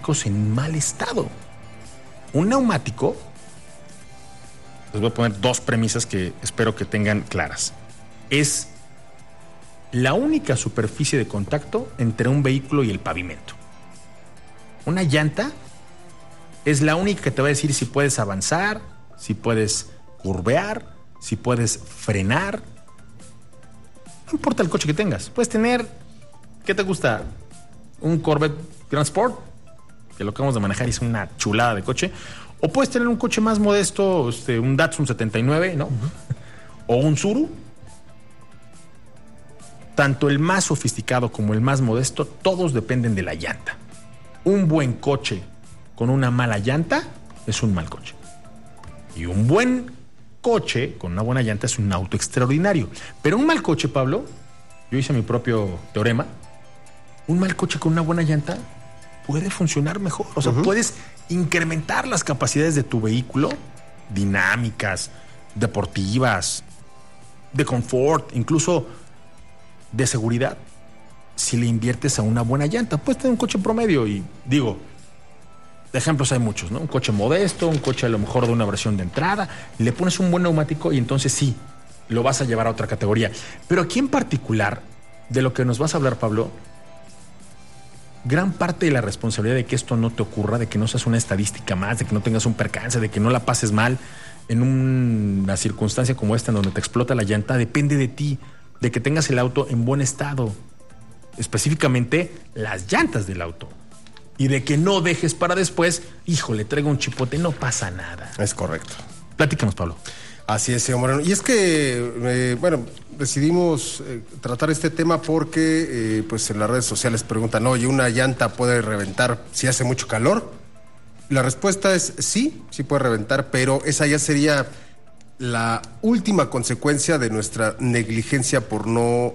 neumáticos en mal estado. Un neumático, les voy a poner 2 premisas que espero que tengan claras. Es la única superficie de contacto entre un vehículo y el pavimento. Una llanta es la única que te va a decir si puedes avanzar, si puedes curvear, si puedes frenar. No importa el coche que tengas. Puedes tener, ¿qué te gusta? Un Corvette Grand Sport, que lo acabamos de manejar y es una chulada de coche. O puedes tener un coche más modesto, un Datsun 79, ¿no? O un Tsuru. Tanto el más sofisticado como el más modesto, todos dependen de la llanta. Un buen coche con una mala llanta es un mal coche. Y un buen coche con una buena llanta es un auto extraordinario. Pero un mal coche, Pablo, yo hice mi propio teorema, un mal coche con una buena llanta puede funcionar mejor. O sea, puedes incrementar las capacidades de tu vehículo, dinámicas, deportivas, de confort, incluso de seguridad, si le inviertes a una buena llanta. Puedes tener un coche promedio y digo, de ejemplos hay muchos, ¿no? Un coche modesto, un coche a lo mejor de una versión de entrada, le pones un buen neumático y entonces sí, lo vas a llevar a otra categoría. Pero aquí en particular, de lo que nos vas a hablar, Pablo, gran parte de la responsabilidad de que esto no te ocurra, de que no seas una estadística más, de que no tengas un percance, de que no la pases mal en una circunstancia como esta en donde te explota la llanta, depende de ti, de que tengas el auto en buen estado, específicamente las llantas del auto, y de que no dejes para después, híjole, traigo un chipote, no pasa nada. Es correcto. Platícanos, Pablo. Así es, señor Moreno. Y es que, decidimos tratar este tema porque, pues en las redes sociales preguntan, oye, ¿una llanta puede reventar si hace mucho calor? La respuesta es sí, sí puede reventar, pero esa ya sería la última consecuencia de nuestra negligencia por no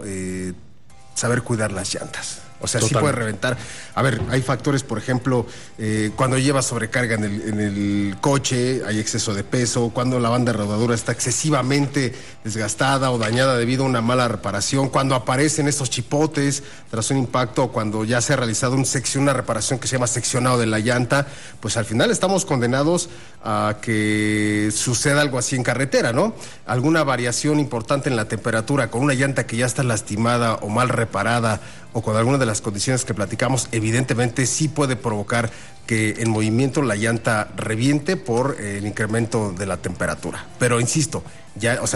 saber cuidar las llantas. O sea, sí puede reventar. A ver, hay factores, por ejemplo, cuando llevas sobrecarga en el coche, hay exceso de peso, cuando la banda de rodadura está excesivamente desgastada o dañada debido a una mala reparación, cuando aparecen estos chipotes tras un impacto o cuando ya se ha realizado una reparación que se llama seccionado de la llanta, pues al final estamos condenados a que suceda algo así en carretera, ¿no? Alguna variación importante en la temperatura con una llanta que ya está lastimada o mal reparada o con alguna de las condiciones que platicamos, evidentemente sí puede provocar que en movimiento la llanta reviente por el incremento de la temperatura. Pero insisto, ya, o sea,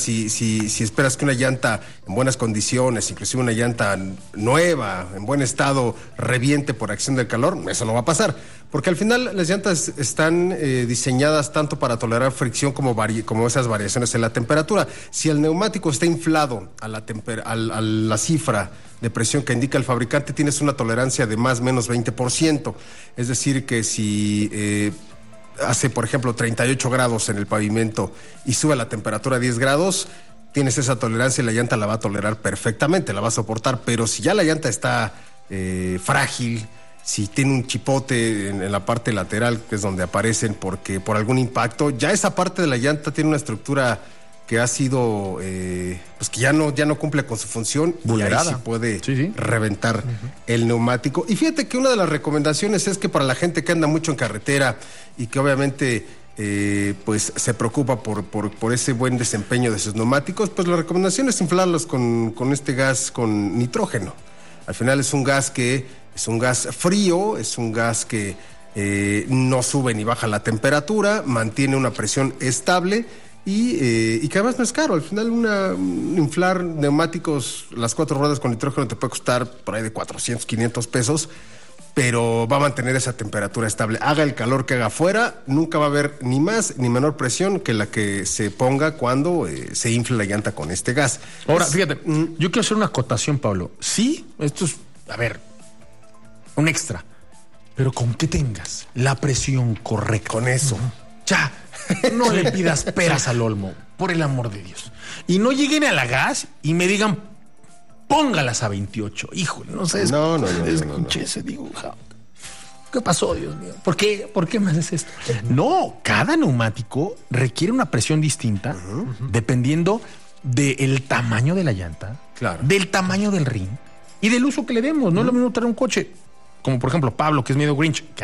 si esperas que una llanta en buenas condiciones, inclusive una llanta nueva, en buen estado, reviente por acción del calor, eso no va a pasar. Porque al final las llantas están diseñadas tanto para tolerar fricción como esas variaciones en la temperatura. Si el neumático está inflado a la cifra de presión que indica el fabricante, tienes una tolerancia de más o menos 20%. Es decir, que si hace, por ejemplo, 38 grados en el pavimento y sube la temperatura a 10 grados, tienes esa tolerancia y la llanta la va a tolerar perfectamente, la va a soportar. Pero si ya la llanta está frágil, si tiene un chipote en la parte lateral, que es donde aparecen porque por algún impacto, ya esa parte de la llanta tiene una estructura que ha sido, pues que ya no cumple con su función, vulnerada, y ahí sí puede reventar el neumático. Y fíjate que una de las recomendaciones es que para la gente que anda mucho en carretera y que obviamente pues se preocupa por ese buen desempeño de sus neumáticos, pues la recomendación es inflarlos con este gas con nitrógeno. Al final es un gas frío, es un gas que no sube ni baja la temperatura, mantiene una presión estable y que además no es caro. Al final inflar neumáticos, las 4 ruedas con nitrógeno te puede costar por ahí de 400, 500 pesos, pero va a mantener esa temperatura estable. Haga el calor que haga afuera, nunca va a haber ni más ni menor presión que la que se ponga cuando se infla la llanta con este gas. Ahora, fíjate, yo quiero hacer una acotación, Pablo. Sí, esto es, a ver, un extra, pero con que tengas la presión correcta. Con eso. Ya, no le pidas peras al olmo, por el amor de Dios. Y no lleguen a la gas y me digan, póngalas a 28. Híjole, no sé. Escuché ese, digo, ¿qué pasó, Dios mío? ¿Por qué me haces esto? No, cada neumático requiere una presión distinta dependiendo del tamaño de la llanta, del tamaño del rin y del uso que le demos. No es lo mismo traer un coche, como por ejemplo Pablo, que es medio Grinch, que